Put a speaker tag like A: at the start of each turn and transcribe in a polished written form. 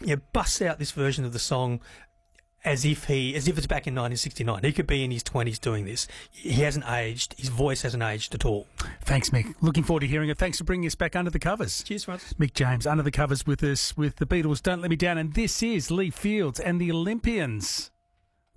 A: busts out this version of the song as if it's back in 1969. He could be in his 20s doing this. He hasn't aged. His voice hasn't aged at all.
B: Thanks, Mick. Looking forward to hearing it. Thanks for bringing us back under the covers.
A: Cheers, Francis.
B: Mick James, under the covers with us with the Beatles, Don't Let Me Down. And this is Lee Fields and the Olympians.